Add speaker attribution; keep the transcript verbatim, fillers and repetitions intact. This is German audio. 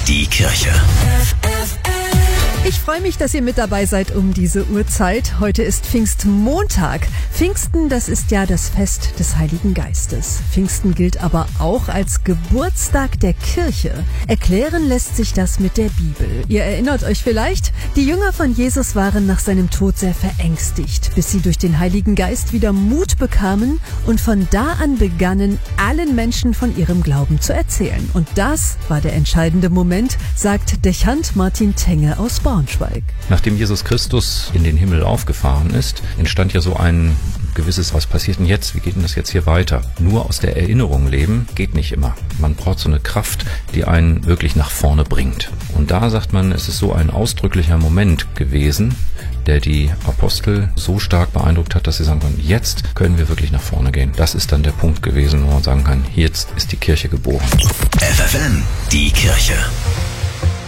Speaker 1: die Kirche.
Speaker 2: Ich freue mich, dass ihr mit dabei seid um diese Uhrzeit. Heute ist Pfingstmontag. Pfingsten, das ist ja das Fest des Heiligen Geistes. Pfingsten gilt aber auch als Geburtstag der Kirche. Erklären lässt sich das mit der Bibel. Ihr erinnert euch vielleicht, die Jünger von Jesus waren nach seinem Tod sehr verängstigt, bis sie durch den Heiligen Geist wieder Mut bekamen und von da an begannen, allen Menschen von ihrem Glauben zu erzählen. Und das war der entscheidende Moment, sagt Dechant Martin Tenge aus Braunschweig.
Speaker 3: Nachdem Jesus Christus in den Himmel aufgefahren ist, entstand ja so ein gewisses, was passiert denn jetzt? Wie geht denn das jetzt hier weiter? Nur aus der Erinnerung leben geht nicht immer. Man braucht so eine Kraft, die einen wirklich nach vorne bringt. Und da sagt man, es ist so ein ausdrücklicher Moment gewesen, der die Apostel so stark beeindruckt hat, dass sie sagen können, jetzt können wir wirklich nach vorne gehen. Das ist dann der Punkt gewesen, wo man sagen kann, jetzt ist die Kirche geboren.
Speaker 1: F F M, die Kirche.